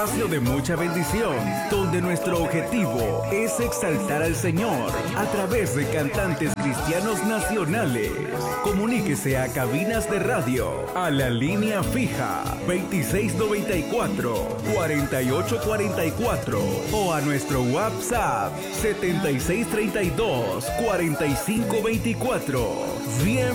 espacio de mucha bendición, donde nuestro objetivo es exaltar al Señor a través de cantantes cristianos nacionales. Comuníquese a cabinas de radio a la línea fija 2694-4844 o a nuestro WhatsApp 7632-4524. Bien.